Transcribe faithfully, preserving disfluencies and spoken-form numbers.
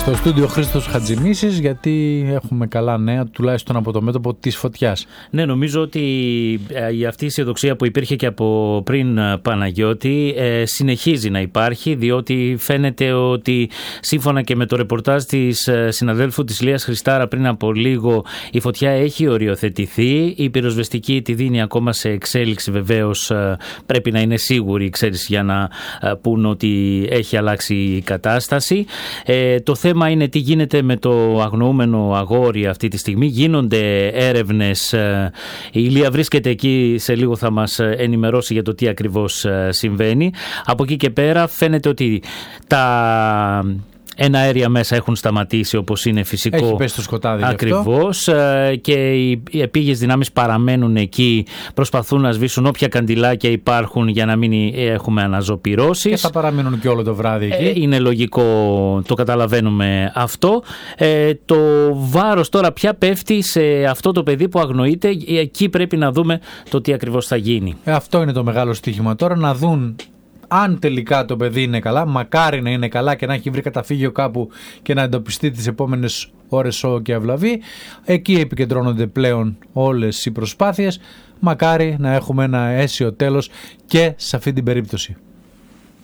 Στο στούντιο Χρήστος Χατζημίσης, γιατί έχουμε καλά νέα τουλάχιστον από το μέτωπο της φωτιάς. Ναι, νομίζω ότι αυτή η αισιοδοξία που υπήρχε και από πριν, Παναγιώτη, ε, συνεχίζει να υπάρχει, διότι φαίνεται ότι σύμφωνα και με το ρεπορτάζ της συναδέλφου της Λίας Χριστάρα πριν από λίγο, η φωτιά έχει οριοθετηθεί. Η πυροσβεστική τη δίνει ακόμα σε εξέλιξη, βεβαίως πρέπει να είναι σίγουροι, ξέρεις, για να πούν ότι έχει αλλάξει η κατάσταση. Ε, το θέμα είναι τι γίνεται με το αγνοούμενο αγόρι αυτή τη στιγμή. Γίνονται έρευνες. Η Ηλία βρίσκεται εκεί, σε λίγο θα μας ενημερώσει για το τι ακριβώς συμβαίνει. Από εκεί και πέρα φαίνεται ότι τα εναέρια μέσα έχουν σταματήσει, όπως είναι φυσικό. Έχει πέσει το σκοτάδι. Ακριβώς. Και οι επίγειες δυνάμεις παραμένουν εκεί, προσπαθούν να σβήσουν όποια καντιλάκια υπάρχουν για να μην έχουμε αναζωπυρώσεις. Και θα παραμείνουν και όλο το βράδυ εκεί. Είναι λογικό, το καταλαβαίνουμε αυτό. Ε, το βάρος τώρα πια πέφτει σε αυτό το παιδί που αγνοείται. Εκεί πρέπει να δούμε το τι ακριβώς θα γίνει. Ε, αυτό είναι το μεγάλο στοίχημα τώρα, να δουν αν τελικά το παιδί είναι καλά, μακάρι να είναι καλά και να έχει βρει καταφύγιο κάπου και να εντοπιστεί τις επόμενες ώρες σώο και αυλαβή. Εκεί επικεντρώνονται πλέον όλες οι προσπάθειες. Μακάρι να έχουμε ένα αίσιο τέλος και σε αυτή την περίπτωση.